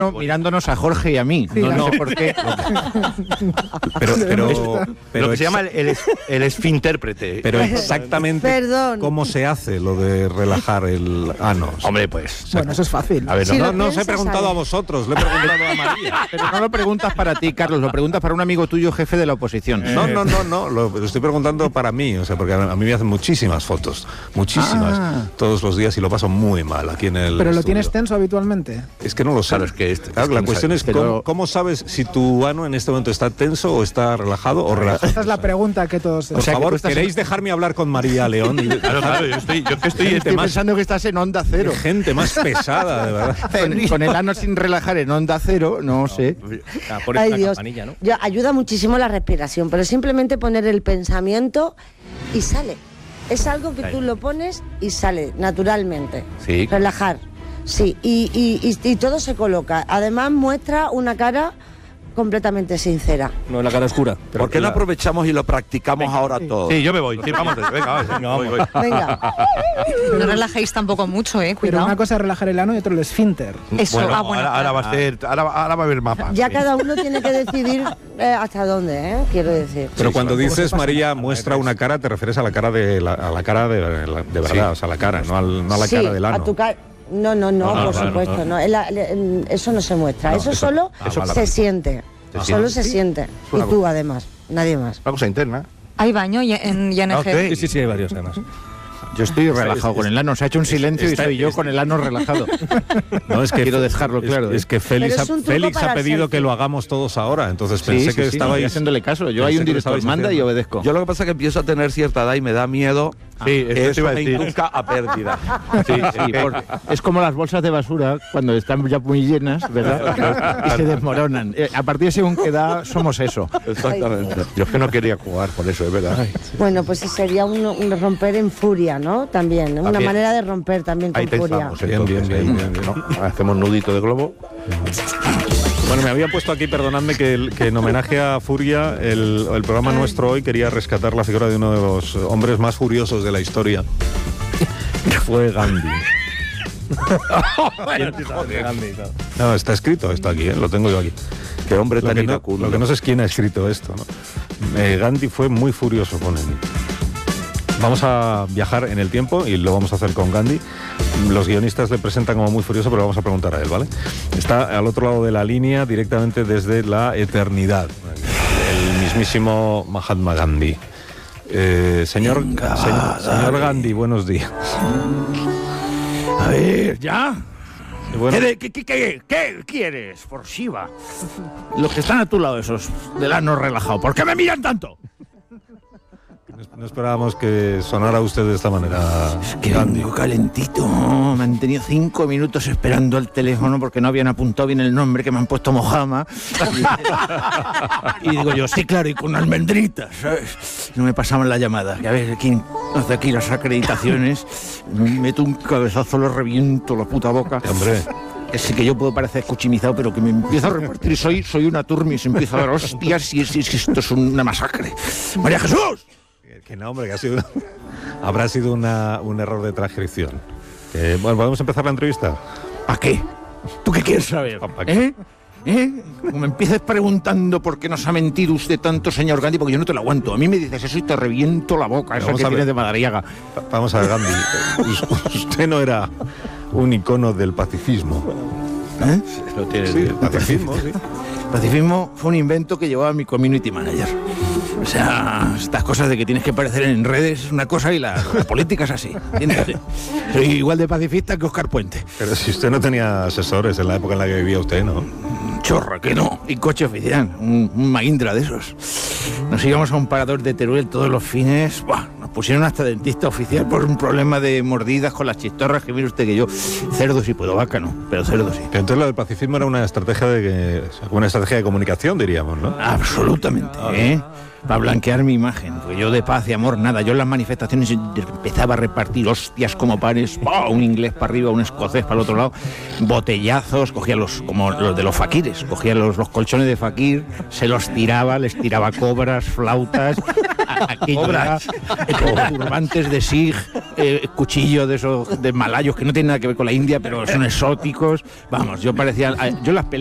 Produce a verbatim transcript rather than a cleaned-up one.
No, mirándonos a Jorge y a mí. Sí, no, no sé por qué. Pero, pero, pero lo que se llama el, el, es, el esfintérprete. Pero exactamente Perdón. cómo se hace lo de relajar el ano. Hombre, pues. Bueno, eso es fácil. A ver, Si no, No, lo no os he piensas, preguntado ¿sabes? a vosotros, le he preguntado a María. Pero no lo preguntas para ti, Carlos, lo preguntas para un amigo tuyo, jefe de la oposición. No, no, no, no, lo, lo estoy preguntando para mí, o sea, porque a mí me hacen muchísimas fotos, muchísimas, Ah. todos los días y lo paso muy mal aquí en el Pero lo estudio. tienes tenso habitualmente. Es que no lo sé. Claro, es que este- Claro, es que la no cuestión sabe. es Pero- cómo, cómo sabes si tu ano en este momento está tenso o está relajado o relajado. Esa es la pregunta que todos... Por O sea, que favor, tú estás ¿queréis en- dejarme hablar con María León? Claro, claro, yo estoy, yo que estoy Gente Estoy más- pensando que estás en onda cero. Gente más pesada, de verdad. Con, con el ano sin relajar en onda cero, no sé. Ay, Dios. Yo, ayuda muchísimo la respiración, pero simplemente poner el pensamiento y sale. Es algo que tú lo pones y sale naturalmente. Sí. Relajar. Sí, y, y, y, y todo se coloca. Además muestra una cara completamente sincera. No en la cara oscura. ¿Por qué no aprovechamos y lo practicamos ahora todos? Sí, yo me voy. Sí, vamos, venga, venga, voy, voy. Venga. No relajéis tampoco mucho, eh, Pero cuidado. una cosa es relajar el ano y otra el esfínter. Eso, Bueno, ah, bueno, ahora, ahora va a ser, ahora, ahora va a haber mapas. Ya sí. cada uno tiene que decidir eh, hasta dónde, ¿eh? Quiero decir. Pero cuando claro. dices, María, muestra una cara, te refieres a la cara de la, a la cara de, la- de verdad, Sí. o sea, la cara, no, al- no a la Sí, cara del ano. a tu cara. No, no, no, No, no, por no, supuesto, no. no. Es la- el- eso no se muestra, No, eso, eso- solo ah, vale. se siente. Se Solo siente. se siente. Y una tú además, nadie más. Una cosa interna. hay baño y- en I N G. Ok. Sí, sí, sí, hay varios además. Yo estoy relajado con el ano. Se ha hecho un silencio y está- soy yo está- con el ano relajado. No, es que Quiero dejarlo es- claro, Es, ¿eh? que Félix, Pero es ha, un truco Félix para ha el pedido selfie. que lo hagamos todos ahora, entonces Sí, pensé sí, que sí, estoy estabais haciéndole caso. Yo pensé hay un que lo director, estabais manda y haciendo. obedezco. Yo lo que pasa es que empiezo a tener cierta edad y me da miedo Sí, esto te eso iba a me decir. induzca a pérdida. Sí, sí, por- es como las bolsas de basura cuando están ya muy llenas, ¿verdad? Y se desmoronan. Eh, A partir de según qué edad somos eso. Exactamente. Yo es que no quería jugar por eso, es verdad. Bueno, pues sería un, un romper en furia, ¿no? También, una También. manera de romper también con Ahí furia. pensamos, Bien, entonces, bien, bien, ahí, bien, ¿no? Hacemos nudito de globo. Bueno, me había puesto aquí, perdonadme, que, el- que en homenaje a Furia, el, el programa nuestro hoy quería rescatar la figura de uno de los hombres más furiosos de la historia, que fue Gandhi. No, está escrito, está aquí, ¿eh? Lo tengo yo aquí. Qué hombre Lo tan que, no, iracundo. lo que no sé es quién ha escrito esto, ¿no? Eh, Gandhi fue muy furioso con él. Vamos a viajar en el tiempo y lo vamos a hacer con Gandhi. Los guionistas le presentan como muy furioso, pero vamos a preguntar a él, ¿vale? Está al otro lado de la línea, directamente desde la eternidad, el mismísimo Mahatma Gandhi. Eh, señor, Venga, señor, va, señor dale. Gandhi, buenos días. A ver, ¿ya? Y bueno, ¿Qué, de- qué, qué, qué, qué quieres, por Shiva? Los que están a tu lado, esos del ano relajado. ¿Por qué me miran tanto? no esperábamos que sonara usted de esta manera, Que Gandhi. vengo calentito. Me han tenido cinco minutos esperando al teléfono porque no habían apuntado bien el nombre, que me han puesto Mojama. Y digo yo, sí, claro, y con almendritas, ¿sabes? No me pasaban la llamada. Que a ver, ¿quién hace aquí las acreditaciones? Me meto un cabezazo, lo reviento la puta boca. Hombre, Que sí que yo puedo parecer escuchimizado, pero que me empiezo a repartir. Soy, soy una turmis, empiezo a dar hostias y es, es que esto es una masacre. ¡María Jesús! que no, hombre, que ha sido, habrá sido una, un error de transcripción. Eh, bueno, ¿podemos empezar la entrevista? ¿Para qué? ¿Tú qué quieres saber? ¿Pa' qué? ¿Eh? ¿Eh? Como me empieces preguntando por qué nos ha mentido usted tanto, señor Gandhi, porque yo no te lo aguanto. A mí me dices eso y te reviento la boca, esa Vamos que a ver. tienes de Madariaga. Va- Vamos a ver, Gandhi. Us- Usted no era un icono del pacifismo. ¿Eh? Lo tienes Sí, de- el pacifismo, sí. Pacifismo fue un invento que llevaba mi community manager. O sea, estas cosas de que tienes que aparecer en redes es una cosa y la, la política es así. ¿Entiendes? Soy igual de pacifista que Oscar Puente. Pero si usted no tenía asesores en la época en la que vivía usted, ¿no? Chorra, que no. Y coche oficial, un, un Mahindra de esos. Nos íbamos a un parador de Teruel todos los fines. Buah, nos pusieron hasta dentista oficial por un problema de mordidas con las chistorras, que mire usted que yo, cerdo sí puedo, vaca no, pero cerdo sí. Pero entonces lo del pacifismo era una estrategia de, o sea, una estrategia de comunicación, diríamos, ¿no? Absolutamente, ¿eh? Para blanquear mi imagen. Porque yo de paz y amor, nada. Yo en las manifestaciones empezaba a repartir hostias como pares. ¡Bah! Un inglés para arriba, un escocés para el otro lado. Botellazos, cogía los, como los de los faquires. Cogía los, los colchones de faquir, se los tiraba, les tiraba cobras, flautas. a- Aquello era, eh, turbantes de sig. eh, cuchillos de esos de malayos que no tienen nada que ver con la India, pero son exóticos. Vamos, yo parecía, yo las